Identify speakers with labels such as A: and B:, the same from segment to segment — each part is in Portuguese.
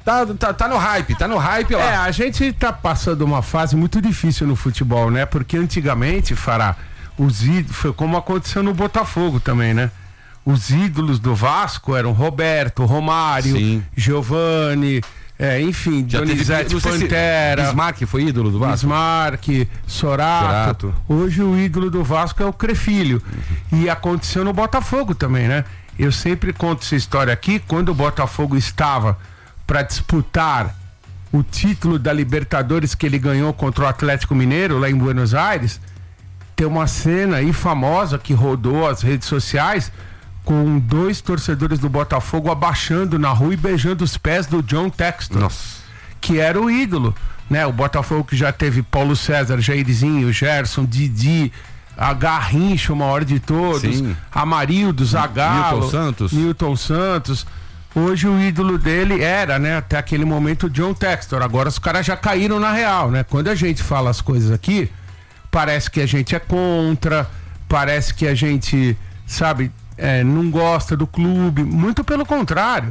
A: Tá no hype lá.
B: A gente tá passando uma fase muito difícil no futebol, né? Porque antigamente, Fará, foi como aconteceu no Botafogo também, né? Os ídolos do Vasco eram Roberto, Romário, Giovani, enfim, Donizete Pantera.
A: Bismarck foi ídolo do Vasco?
B: Bismarck, Sorato. Hoje o ídolo do Vasco é o Crefilho. E aconteceu no Botafogo também, né? Eu sempre conto essa história aqui, quando o Botafogo estava para disputar o título da Libertadores que ele ganhou contra o Atlético Mineiro lá em Buenos Aires, tem uma cena aí famosa que rodou as redes sociais com 2 torcedores do Botafogo abaixando na rua e beijando os pés do John Textor, que era o ídolo, né? O Botafogo que já teve Paulo César, Jairzinho, Gerson, Didi, a Garrincha, o maior de todos, Amarildo, Zagallo, Newton Santos. Hoje o ídolo dele era, né, até aquele momento, o John Textor. Agora os caras já caíram na real, né? Quando a gente fala as coisas aqui, parece que a gente é contra, parece que a gente, sabe, não gosta do clube. Muito pelo contrário.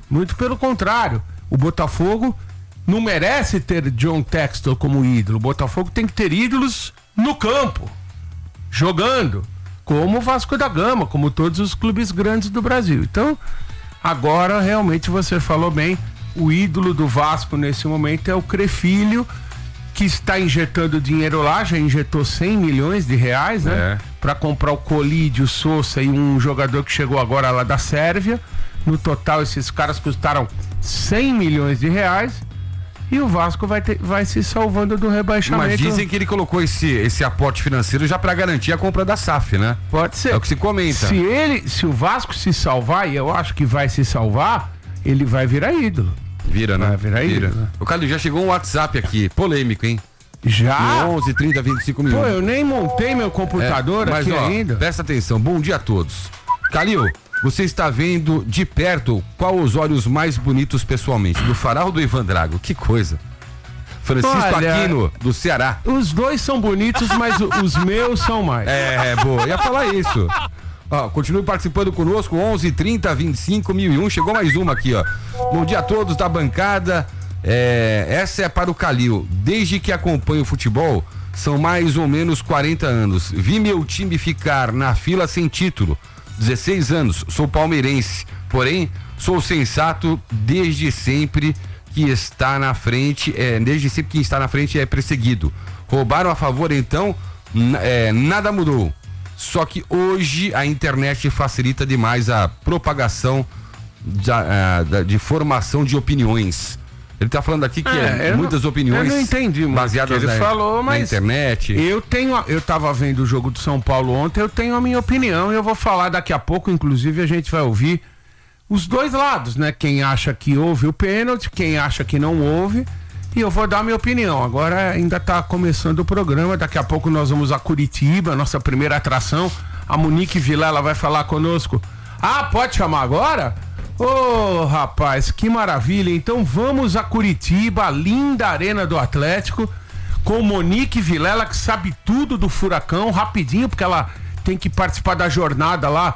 B: O Botafogo não merece ter John Textor como ídolo. O Botafogo tem que ter ídolos no campo, jogando, como o Vasco da Gama, como todos os clubes grandes do Brasil. Então, agora realmente você falou bem, o ídolo do Vasco nesse momento é o Crefilho, que está injetando dinheiro lá, já injetou 100 milhões de reais, né? Para comprar o Colídio, Sousa e um jogador que chegou agora lá da Sérvia. No total, esses caras custaram 100 milhões de reais. E o Vasco vai se salvando do rebaixamento.
A: Mas dizem que ele colocou esse aporte financeiro já para garantir a compra da SAF, né?
B: Pode ser.
A: É o que se comenta.
B: Se o Vasco se salvar, e eu acho que vai se salvar, ele vai virar ídolo.
A: Vira, né?
B: Vai virar ídolo. Né?
A: O Calil, já chegou um WhatsApp aqui, polêmico, hein?
B: Já?
A: 11, 30, 25 minutos.
B: Pô, eu nem montei meu computador
A: mas,
B: aqui ainda.
A: Presta atenção, bom dia a todos. Calil, você está vendo de perto qual os olhos mais bonitos pessoalmente? Do Fará ou do Ivan Drago? Que coisa. Francisco Aquino, do Ceará.
B: Os dois são bonitos, mas os meus são mais.
A: Boa, ia falar isso. Ó, continue participando conosco, 11 30 25 1001. Chegou mais uma aqui, ó. Bom dia a todos da bancada. Essa é para o Calil. Desde que acompanho o futebol, são mais ou menos 40 anos. Vi meu time ficar na fila sem título. 16 anos, sou palmeirense. Porém, sou sensato desde sempre que está na frente. Desde sempre que está na frente é perseguido. Roubaram a favor, então, nada mudou. Só que hoje a internet facilita demais a propagação de formação de opiniões. Ele tá falando aqui que muitas opiniões.
B: Eu não entendi
A: baseadas
B: que ele falou, mas
A: na internet.
B: Eu tava vendo o jogo do São Paulo ontem, eu tenho a minha opinião e eu vou falar daqui a pouco, inclusive a gente vai ouvir os dois lados, né? Quem acha que houve o pênalti, quem acha que não houve. E eu vou dar a minha opinião. Agora ainda está começando o programa. Daqui a pouco nós vamos a Curitiba, nossa primeira atração. A Monique Vilela vai falar conosco. Ah, pode chamar agora? Ô, rapaz, que maravilha. Então vamos a Curitiba, a linda arena do Atlético, com Monique Vilela, que sabe tudo do Furacão, rapidinho, porque ela tem que participar da jornada lá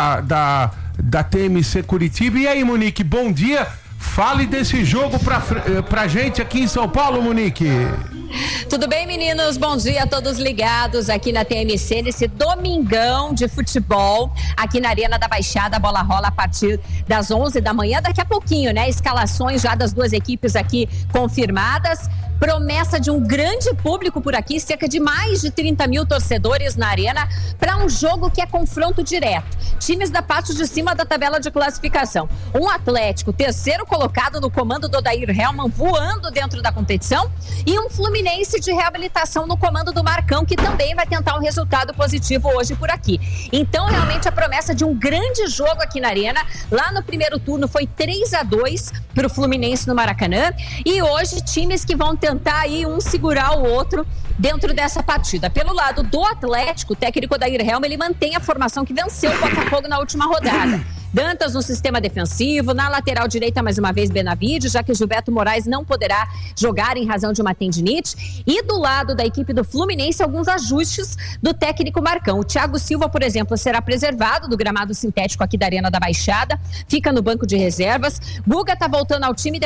B: da TMC Curitiba. E aí, Monique, bom dia. Fale desse jogo pra gente aqui em São Paulo, Monique.
C: Tudo bem, meninos? Bom dia a todos ligados aqui na TMC, nesse domingão de futebol, aqui na Arena da Baixada. A bola rola a partir das 11 da manhã, daqui a pouquinho, né? Escalações já das duas equipes aqui confirmadas. Promessa de um grande público por aqui, cerca de mais de 30 mil torcedores na arena, para um jogo que é confronto direto. Times da parte de cima da tabela de classificação. Um Atlético, terceiro colocado no comando do Odair Hellmann, voando dentro da competição, e um Fluminense de reabilitação no comando do Marcão, que também vai tentar um resultado positivo hoje por aqui. Então, realmente, a promessa de um grande jogo aqui na arena. Lá no primeiro turno foi 3-2 para o Fluminense no Maracanã, e hoje times que vão tentar aí um segurar o outro dentro dessa partida. Pelo lado do Atlético, o técnico Odair Hellmann, ele mantém a formação que venceu o Botafogo na última rodada. Dantas no sistema defensivo, na lateral direita mais uma vez Benavides, já que Gilberto Moraes não poderá jogar em razão de uma tendinite. E do lado da equipe do Fluminense, alguns ajustes do técnico Marcão. O Thiago Silva, por exemplo, será preservado do gramado sintético aqui da Arena da Baixada, fica no banco de reservas. Guga tá voltando ao time